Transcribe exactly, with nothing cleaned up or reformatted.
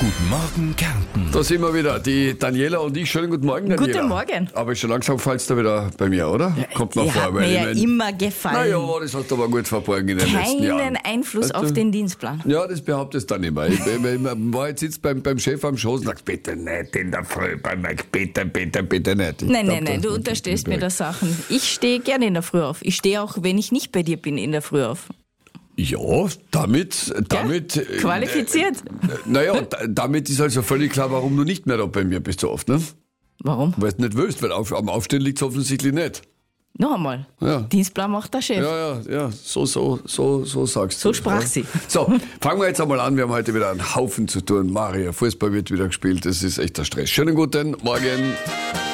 Guten Morgen, Kärnten. Da sind wir wieder, die Daniela und ich. Schönen guten Morgen, Daniela. Guten Morgen. Aber schon langsam fällt's da wieder bei mir, oder? Kommt mir Die vor. hat weil mir ich ja mein, immer gefallen. Naja, das hast du aber gut verborgen in den letzten Jahren. Keinen Einfluss Weißt auf du? den Dienstplan. Ja, das behauptest du dann immer. Ich, ich, ich war jetzt sitzt beim, beim Chef am Schoß und sagst, bitte nicht in der Früh, beim Mike, bitte, bitte, bitte nicht. Ich Nein, glaub, nein, nein, das du wird unterstellst nicht mir da Sachen. Ich stehe gerne in der Früh auf. Ich stehe auch, wenn ich nicht bei dir bin, in der Früh auf. Ja, damit, damit. Ja, qualifiziert. Äh, äh, naja, da, damit ist also völlig klar, warum du nicht mehr da bei mir bist so oft, ne? Warum? Weil du nicht willst, weil auf, am Aufstehen liegt es offensichtlich nicht. Noch einmal. Ja. Dienstplan macht der Chef. Ja, ja, ja, so, so, so, so sagst So du. sprach ja. sie. So, fangen wir jetzt einmal an. Wir haben heute wieder einen Haufen zu tun. Maria, Fußball wird wieder gespielt. Das ist echt der Stress. Schönen guten Morgen.